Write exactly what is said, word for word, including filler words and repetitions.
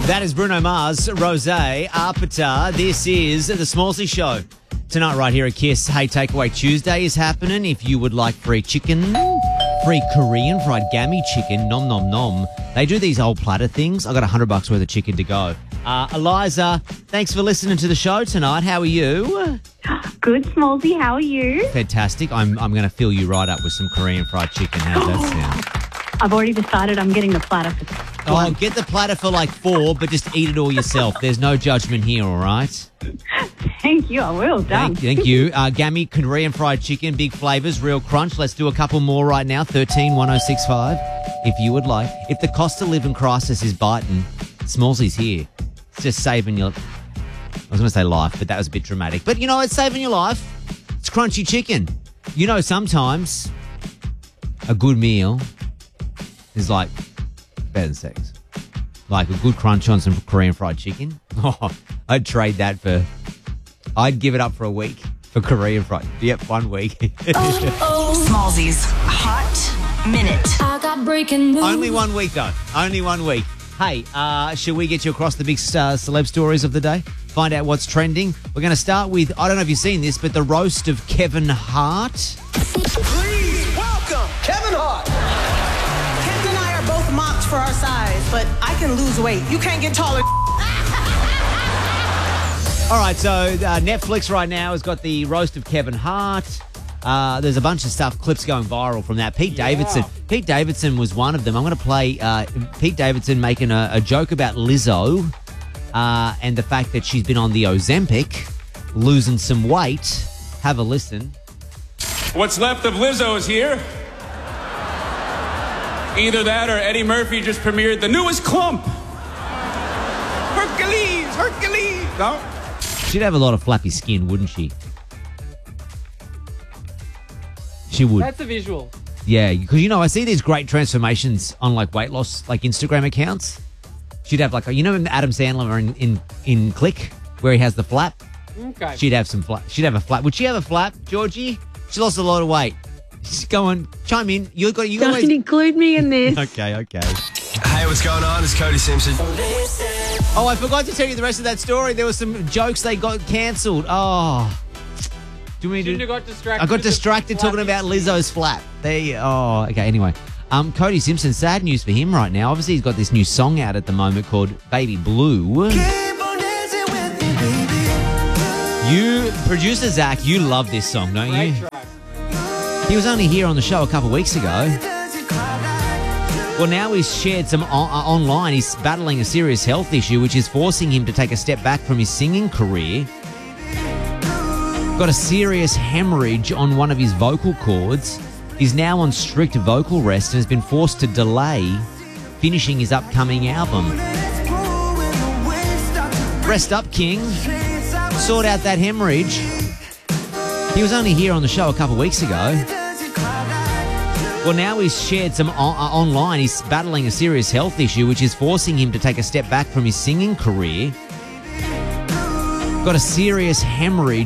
That is Bruno Mars, Rosé, Arpita. This is the Smallsy Show. Tonight right here at Kiss, Hey Takeaway Tuesday is happening. If you would like free chicken, free Korean fried gammy chicken, nom nom nom. They do these old platter things. I got a hundred bucks worth of chicken to go. Uh, Eliza, thanks for listening to the show tonight. How are you? Good, Smallsy. How are you? Fantastic. I'm I'm going to fill you right up with some Korean fried chicken. How's that sound? I've already decided I'm getting the platter for Oh, one. get the platter for like four, but just eat it all yourself. There's no judgment here, all right? Thank you. I will. Done. Thank, thank you. Uh, Gammy, Korean fried chicken, big flavours, real crunch. Let's do a couple more right now. thirteen one oh six five, if you would like. If the cost of living crisis is biting, Smallsy's here. It's just saving your... I was going to say life, but that was a bit dramatic. But, you know, it's saving your life. It's crunchy chicken. You know, sometimes a good meal is like better than sex. Like a good crunch on some Korean fried chicken. Oh, I'd trade that for... I'd give it up for a week for Korean fried. Yep, one week. Smallsy's Hot Minute. I got breaking news. Only one week, though. Only one week. Hey, uh, shall we get you across the big uh, celeb stories of the day? Find out what's trending. We're going to start with, I don't know if you've seen this, but the roast of Kevin Hart. Please welcome Kevin Hart. Kevin and I are both mocked for our size, but I can lose weight. You can't get taller. All right, so uh, Netflix right now has got the roast of Kevin Hart. Uh, there's a bunch of stuff, clips going viral from that. Pete Yeah. Davidson. Pete Davidson was one of them. I'm going to play uh, Pete Davidson making a, a joke about Lizzo uh, and the fact that she's been on the Ozempic, losing some weight. Have a listen. What's left of Lizzo is here. Either that or Eddie Murphy just premiered the newest clump. Hercules, Hercules. No? She'd have a lot of flappy skin, wouldn't she? She would. That's a visual. Yeah, because, you know, I see these great transformations on, like, weight loss, like, Instagram accounts. She'd have, like, a, you know, Adam Sandler in, in, in Click, where he has the flap? Okay. She'd have some flap. She'd have a flap. Would she have a flap, Georgie? She lost a lot of weight. She's going, chime in. You got, you Don't always... include me in this. Okay, okay. Hey, what's going on? It's Cody Simpson. Oh, I forgot to tell you the rest of that story. There were some jokes they got cancelled. Oh. Do you mean Shouldn't to... have got distracted. I got with the distracted talking flappy about skin. Lizzo's flap. There you, oh, okay, anyway. Um, Cody Simpson, sad news for him right now. Obviously, he's got this new song out at the moment called Baby Blue. You, producer Zach, you love this song, don't Great you? track. He was only here on the show a couple of weeks ago. Well, now he's shared some o- uh, online. He's battling a serious health issue, which is forcing him to take a step back from his singing career. Got a serious hemorrhage on one of his vocal cords. He's now on strict vocal rest and has been forced to delay finishing his upcoming album. Rest up, King. Sort out that hemorrhage. He was only here on the show a couple of weeks ago. Well, now he's shared some o- uh, online. He's battling a serious health issue, which is forcing him to take a step back from his singing career. Got a serious hemorrhage